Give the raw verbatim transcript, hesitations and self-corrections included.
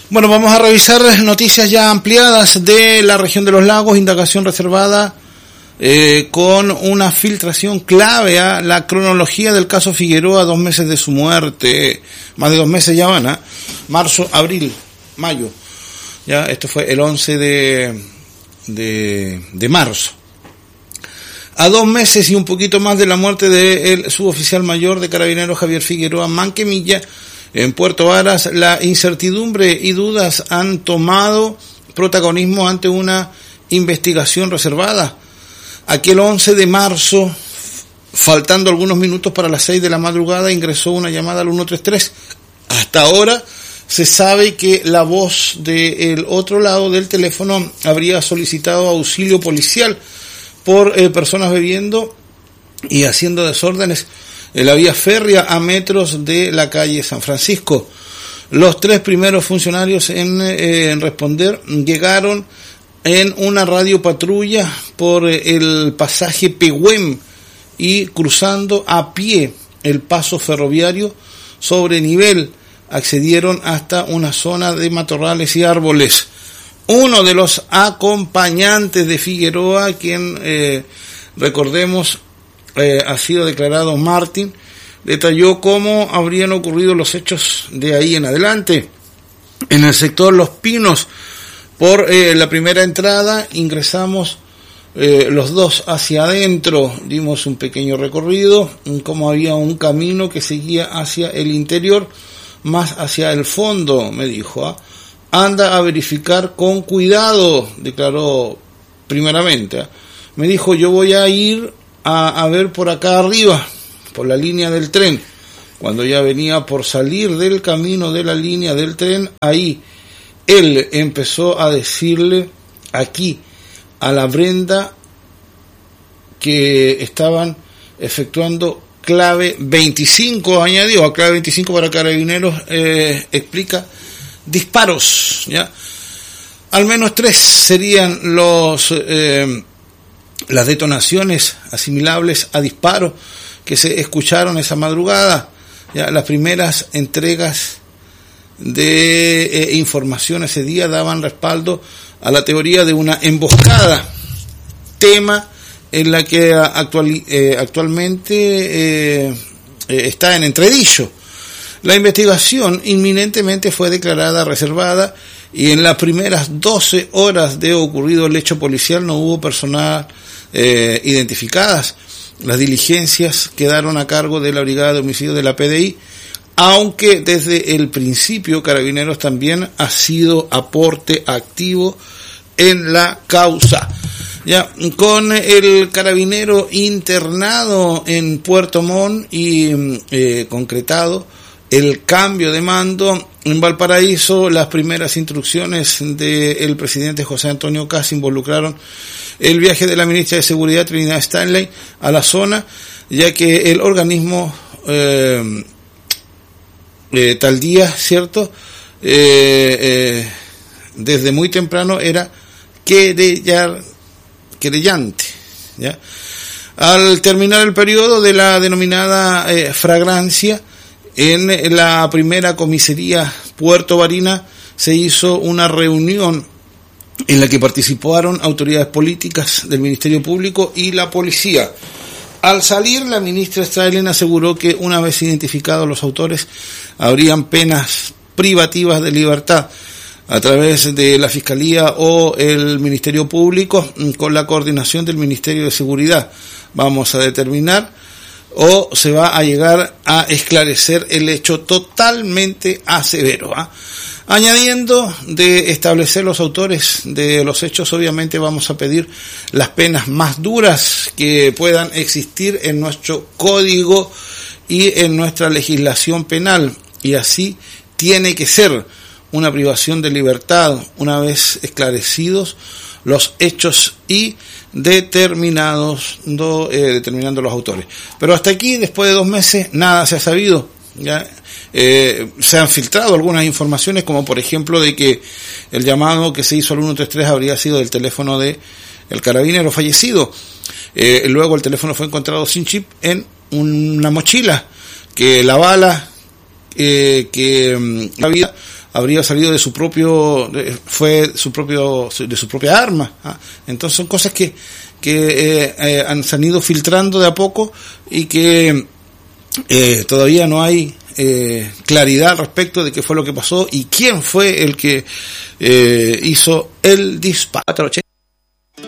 Bueno, vamos a revisar noticias ya ampliadas de la región de los lagos, indagación reservada eh, con una filtración clave a la cronología del caso Figueroa, dos meses de su muerte, más de dos meses ya van, ¿eh? Marzo, abril, mayo, ya esto fue el once de, de, de marzo. A dos meses y un poquito más de la muerte del suboficial mayor de Carabineros Javier Figueroa Manquemilla, en Puerto Varas, la incertidumbre y dudas han tomado protagonismo ante una investigación reservada. Aquel once de marzo, faltando algunos minutos para las seis de la madrugada, ingresó una llamada al uno tres tres. Hasta ahora se sabe que la voz del otro lado del teléfono habría solicitado auxilio policial por eh, personas bebiendo y haciendo desórdenes en la vía férrea a metros de la calle San Francisco. Los tres primeros funcionarios en, eh, en responder llegaron en una radiopatrulla por el pasaje Pehuen y cruzando a pie el paso ferroviario sobre nivel accedieron hasta una zona de matorrales y árboles. Uno de los acompañantes de Figueroa, quien eh, recordemos Eh, ha sido declarado Martín, detalló cómo habrían ocurrido los hechos de ahí en adelante. En el sector Los Pinos, por eh, la primera entrada, ingresamos eh, los dos hacia adentro, dimos un pequeño recorrido, como había un camino que seguía hacia el interior, más hacia el fondo, me dijo. ¿eh? Anda a verificar con cuidado, declaró primeramente. ¿eh? Me dijo, yo voy a ir A, a ver por acá arriba, por la línea del tren. Cuando ya venía por salir del camino de la línea del tren, ahí él empezó a decirle aquí a la Brenda que estaban efectuando clave veinticinco, añadió a clave veinticinco para Carabineros, eh, explica, disparos, ¿ya? Al menos tres serían los eh, las detonaciones asimilables a disparos que se escucharon esa madrugada. Ya las primeras entregas de eh, información ese día daban respaldo a la teoría de una emboscada, tema en la que actual, eh, actualmente eh, eh, está en entredicho. La investigación inminentemente fue declarada reservada y en las primeras doce horas de ocurrido el hecho policial no hubo personal Eh, identificadas. Las diligencias quedaron a cargo de la Brigada de Homicidios de la P D I, aunque desde el principio Carabineros también ha sido aporte activo en la causa. Ya, con el carabinero internado en Puerto Montt y eh, concretado el cambio de mando en Valparaíso, las primeras instrucciones del presidente José Antonio Kast involucraron el viaje de la ministra de Seguridad Trinidad Stanley a la zona, ya que el organismo eh, eh, tal día, ¿cierto? Eh, eh, desde muy temprano era querellar, querellante, ¿ya? Al terminar el periodo de la denominada eh, fragrancia, en la primera comisaría Puerto Varina se hizo una reunión en la que participaron autoridades políticas del Ministerio Público y la policía. Al salir, la ministra Strahlen aseguró que una vez identificados los autores, habrían penas privativas de libertad a través de la Fiscalía o el Ministerio Público con la coordinación del Ministerio de Seguridad. Vamos a determinar o se va a llegar a esclarecer el hecho totalmente asevero. ¿eh? Añadiendo de establecer los autores de los hechos, obviamente vamos a pedir las penas más duras que puedan existir en nuestro código y en nuestra legislación penal, y así tiene que ser una privación de libertad una vez esclarecidos los hechos y determinados do, eh, determinando los autores. Pero hasta aquí, después de dos meses, nada se ha sabido. Ya eh, se han filtrado algunas informaciones, como por ejemplo de que el llamado que se hizo al uno tres tres habría sido del teléfono de el carabinero fallecido. Eh, luego el teléfono fue encontrado sin chip en una mochila, que la bala eh, que um, había habría salido de su propio, fue su propio, de su propia arma. ¿ah? Entonces son cosas que, que eh, eh, han, se han ido filtrando de a poco y que eh, todavía no hay eh, claridad al respecto de qué fue lo que pasó y quién fue el que eh, hizo el disparo.